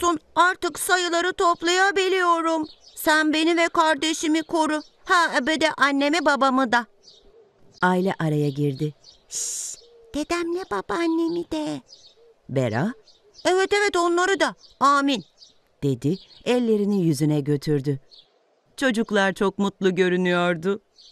olsun, artık sayıları toplayabiliyorum. Sen beni ve kardeşimi koru. Ha, bir de annemi babamı da. Aile araya girdi. Şşş, dedemle babaannemi de. Bera, Evet onları da. Amin. dedi, ellerini yüzüne götürdü. Çocuklar çok mutlu görünüyordu.